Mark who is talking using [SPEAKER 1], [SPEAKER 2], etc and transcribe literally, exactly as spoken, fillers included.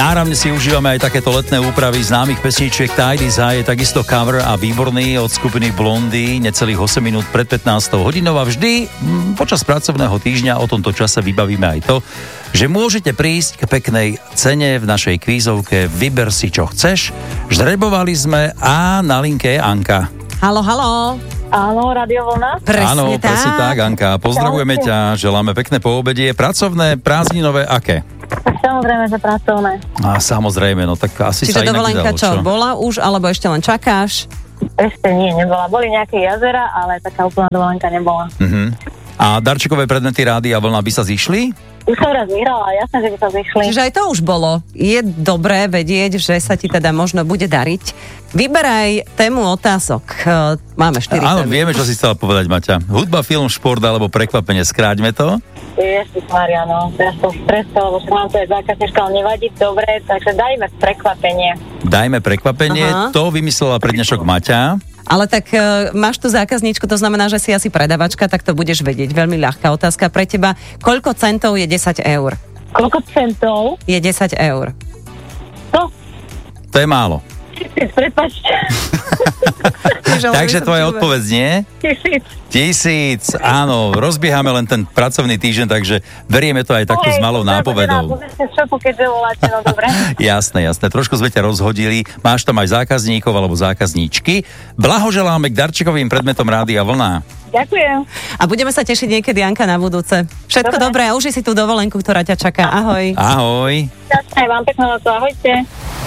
[SPEAKER 1] Náramne si užívame aj takéto letné úpravy známych pesničiek. Tidy High je takisto cover a výborný od skupiny Blondy, necelých osem minút pred pätnástou hodinou a vždy m, počas pracovného týždňa o tomto čase vybavíme aj to, že môžete prísť k peknej cene v našej kvízovke Vyber si, čo chceš. Žrebovali sme a na linke je Anka.
[SPEAKER 2] Halo, halo.
[SPEAKER 3] Áno, Radio Vlna.
[SPEAKER 2] Presne
[SPEAKER 1] Áno,
[SPEAKER 2] tak.
[SPEAKER 1] presne tak, Anka. Pozdravujeme ťa, želáme pekné poobedie. Pracovné, prázdninové, aké?
[SPEAKER 3] Tak samozrejme, že pracovné.
[SPEAKER 1] A samozrejme, no tak asi
[SPEAKER 2] Čiže
[SPEAKER 1] sa inak
[SPEAKER 2] dovolenka
[SPEAKER 1] nedalo,
[SPEAKER 2] čo?
[SPEAKER 1] čo?
[SPEAKER 2] Bola už, alebo ešte len čakáš?
[SPEAKER 3] Ešte nie, nebola. Boli nejaké jazera, ale taká úplná dovolenka nebola.
[SPEAKER 1] Uh-huh. A darčekové predmety Rádia Vlna by sa zišli?
[SPEAKER 3] Už som raz vyhrala, jasné, že by sa zišli.
[SPEAKER 2] Čiže aj to už bolo. Je dobré vedieť, že sa ti teda možno bude dariť. Vyberaj tému otázok. Máme štyri
[SPEAKER 1] Áno,
[SPEAKER 2] témy.
[SPEAKER 1] vieme, čo si chcela povedať, Maťa. Hudba, film, šport alebo prekvapenie. Skráťme to.
[SPEAKER 3] Ježiš Maria, no. Teraz som stresol, lebo som mám to je zákazníčka, ale nevadí. Dobre, takže dajme prekvapenie.
[SPEAKER 1] Dajme prekvapenie.
[SPEAKER 2] Aha.
[SPEAKER 1] To vymyslela pre dnešok Maťa.
[SPEAKER 2] Ale tak e, máš tu zákazníčku, to znamená, že si asi predavačka, tak to budeš vedieť. Veľmi ľahká otázka pre teba. Koľko centov je desať eur?
[SPEAKER 3] Koľko centov?
[SPEAKER 2] Je desať eur.
[SPEAKER 3] To?
[SPEAKER 1] To je málo.
[SPEAKER 3] Tisíc, prepáčte.
[SPEAKER 1] Takže tvoja odpoveď nie?
[SPEAKER 3] Tisíc.
[SPEAKER 1] Tisíc, áno, rozbiehame len ten pracovný týždeň, takže berieme to aj takto s malou nápovedou.
[SPEAKER 3] Keďže voláte, no dobre.
[SPEAKER 1] Jasné, jasné, trošku sme ťa rozhodili, máš tam aj zákazníkov alebo zákazníčky. Blahoželáme k darčekovým predmetom Rádia Vlna.
[SPEAKER 3] Ďakujem.
[SPEAKER 2] A budeme sa tešiť niekedy, Janka, na budúce. Všetko dobré a uži si tú dovolenku, ktorá ťa čaká. Ahoj.
[SPEAKER 1] Ahoj.
[SPEAKER 3] Ďakujem vám pekne, ahojte.